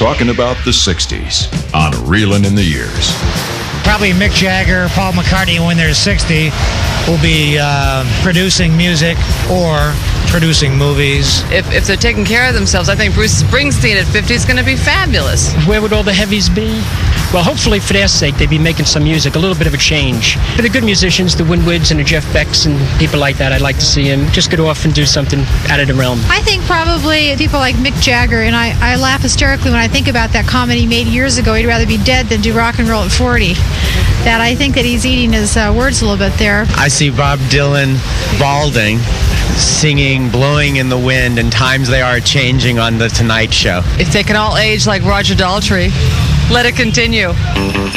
talking about the 60s on Reelin' in the Years. Probably Mick Jagger, Paul McCartney, when they're 60, will be producing music or producing movies. If they're taking care of themselves, I think Bruce Springsteen at 50 is going to be fabulous. Where would all the heavies be? Well, hopefully for their sake, they'd be making some music, a little bit of a change. For the good musicians, the Winwoods and the Jeff Becks and people like that, I'd like to see them just get off and do something out of the realm. I think probably people like Mick Jagger, and I laugh hysterically when I think about that comment he made years ago, he'd rather be dead than do rock and roll at 40. That I think that he's eating his words a little bit there. I see Bob Dylan balding, singing Blowing in the Wind, and Times They Are Changing on The Tonight Show. If they can all age like Roger Daltrey, let it continue.